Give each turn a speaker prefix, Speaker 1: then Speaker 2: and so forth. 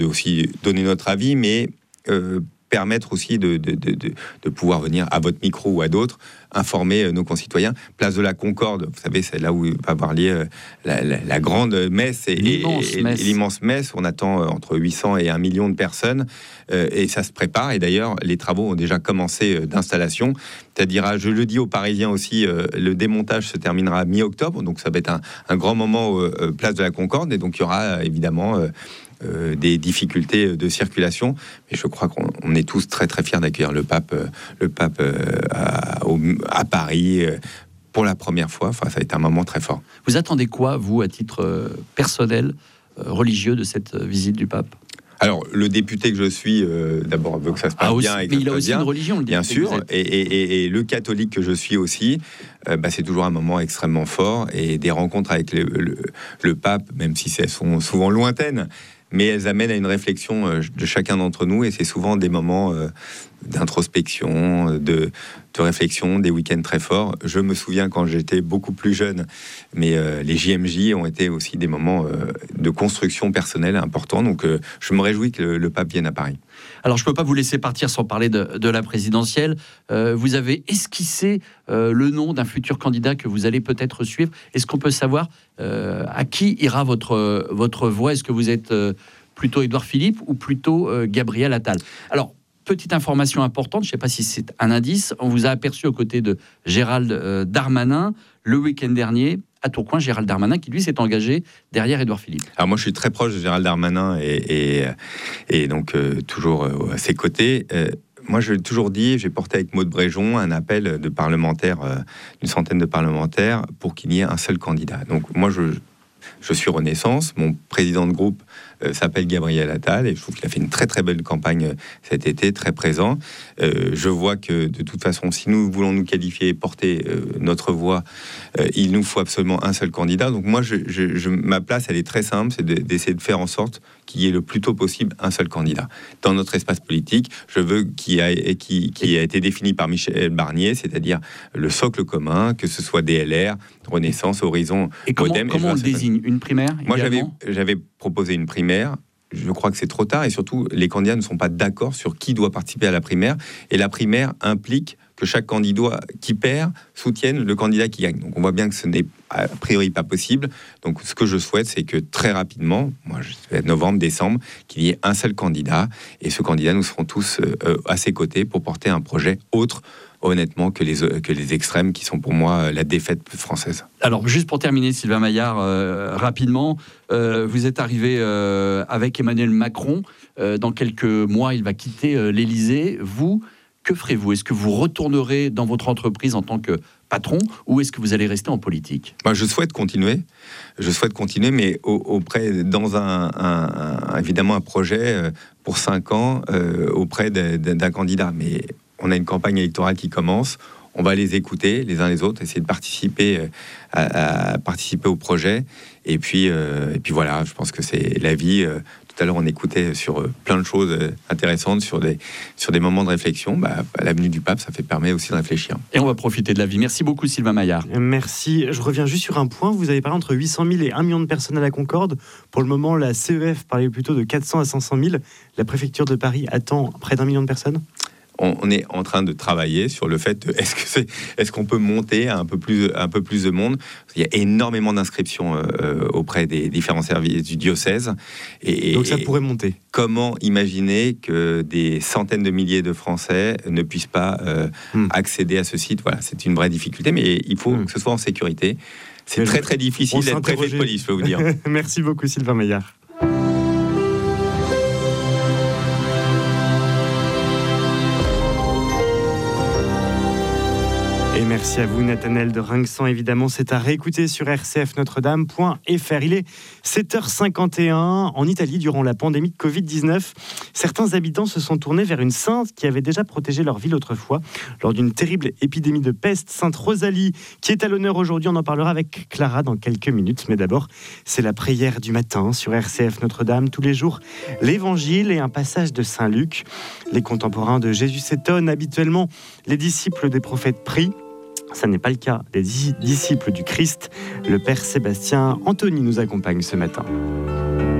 Speaker 1: aussi donner notre avis, mais permettre aussi de pouvoir venir à votre micro ou à d'autres, informer nos concitoyens. Place de la Concorde, vous savez, c'est là où va avoir lieu la grande messe et l'immense messe. On attend entre 800 et 1 million de personnes et ça se prépare. Et d'ailleurs, les travaux ont déjà commencé d'installation. C'est-à-dire, je le dis aux Parisiens aussi, le démontage se terminera mi-octobre, donc ça va être un grand moment place de la Concorde. Et donc, il y aura évidemment des difficultés de circulation, mais je crois qu'on est tous très très fiers d'accueillir le pape à Paris pour la première fois. Enfin, ça a été un moment très fort.
Speaker 2: Vous attendez quoi, vous, à titre personnel, religieux, de cette visite du pape ?
Speaker 1: Alors, le député que je suis, d'abord, veut que ça se passe bien.
Speaker 2: Mais il a aussi une religion, le
Speaker 1: bien sûr. Et le catholique que je suis aussi, c'est toujours un moment extrêmement fort. Et des rencontres avec le pape, même si elles sont souvent lointaines, mais elles amènent à une réflexion de chacun d'entre nous. Et c'est souvent des moments d'introspection, de réflexion, des week-ends très forts. Je me souviens quand j'étais beaucoup plus jeune, mais les JMJ ont été aussi des moments de construction personnelle importants. Donc je me réjouis que le pape vienne à Paris.
Speaker 2: Alors je ne peux pas vous laisser partir sans parler de la présidentielle. Vous avez esquissé le nom d'un futur candidat que vous allez peut-être suivre. Est-ce qu'on peut savoir à qui ira votre voix ? Est-ce que vous êtes plutôt Édouard Philippe ou plutôt Gabriel Attal ? Alors, petite information importante, je ne sais pas si c'est un indice, on vous a aperçu aux côtés de Gérald Darmanin le week-end dernier à Tourcoing. Gérald Darmanin qui lui s'est engagé derrière Édouard Philippe.
Speaker 1: Alors moi je suis très proche de Gérald Darmanin et donc toujours à ses côtés. Moi je l'ai toujours dit, j'ai porté avec Maud Bréjon un appel de parlementaires, d'une centaine de parlementaires, pour qu'il y ait un seul candidat. Donc moi je suis Renaissance, mon président de groupe s'appelle Gabriel Attal et je trouve qu'il a fait une très très belle campagne cet été, très présent. Je vois que de toute façon, si nous voulons nous qualifier et porter notre voix, il nous faut absolument un seul candidat. Donc moi, ma place, elle est très simple, c'est d'essayer de faire en sorte qu'il y ait le plus tôt possible un seul candidat. Dans notre espace politique, je veux qui a été défini par Michel Barnier, c'est-à-dire le socle commun, que ce soit DLR, Renaissance, Horizon,
Speaker 2: et Modem. Comment on le désigne ? Une primaire ?
Speaker 1: Moi, j'avais proposé une primaire. Je crois que c'est trop tard et surtout, les candidats ne sont pas d'accord sur qui doit participer à la primaire. Et la primaire implique que chaque candidat qui perd soutienne le candidat qui gagne. Donc on voit bien que ce n'est a priori pas possible. Donc ce que je souhaite, c'est que très rapidement, moi je souhaite novembre, décembre, qu'il y ait un seul candidat. Et ce candidat, nous serons tous à ses côtés pour porter un projet autre, honnêtement, que les extrêmes qui sont pour moi la défaite française.
Speaker 2: Alors, juste pour terminer, Sylvain Maillard, rapidement, vous êtes arrivé avec Emmanuel Macron. Dans quelques mois, il va quitter l'Élysée. Vous, que ferez-vous ? Est-ce que vous retournerez dans votre entreprise en tant que patron ou est-ce que vous allez rester en politique ?
Speaker 1: Je souhaite continuer, mais dans évidemment un projet pour 5 ans auprès d'un candidat. Mais on a une campagne électorale qui commence. On va les écouter les uns les autres, essayer de participer à participer au projet. Et puis voilà, je pense que c'est la vie. Tout à l'heure, on écoutait sur plein de choses intéressantes, sur des moments de réflexion. La venue du pape, ça permet aussi de réfléchir.
Speaker 2: Et on va profiter de la vie. Merci beaucoup, Sylvain Maillard.
Speaker 3: Merci. Je reviens juste sur un point. Vous avez parlé entre 800 000 et 1 million de personnes à la Concorde. Pour le moment, la CEF parlait plutôt de 400 à 500 000. La préfecture de Paris attend près d'1 million de personnes.
Speaker 1: On est en train de travailler sur le fait de, est-ce qu'on peut monter à un peu plus de monde. Il y a énormément d'inscriptions auprès des différents services du diocèse.
Speaker 3: Donc ça pourrait monter.
Speaker 1: Comment imaginer que des centaines de milliers de Français ne puissent pas accéder à ce site ? Voilà, c'est une vraie difficulté, mais il faut que ce soit en sécurité. C'est très très difficile d'être préfet de police, je peux vous dire.
Speaker 3: Merci beaucoup, Sylvain Maillard. Et merci à vous, Nathanaël de Rinxan. Évidemment, c'est à réécouter sur rcfnotredame.fr. Il est 7h51. En Italie, durant la pandémie de Covid-19, certains habitants se sont tournés vers une sainte qui avait déjà protégé leur ville autrefois lors d'une terrible épidémie de peste, Sainte Rosalie, qui est à l'honneur aujourd'hui. On en parlera avec Clara dans quelques minutes. Mais d'abord, c'est la prière du matin sur RCF Notre-Dame. Tous les jours, l'évangile et un passage de Saint Luc. Les contemporains de Jésus s'étonnent. Habituellement, les disciples des prophètes prient. Ça n'est pas le cas des disciples du Christ. Le Père Sébastien Anthony nous accompagne ce matin.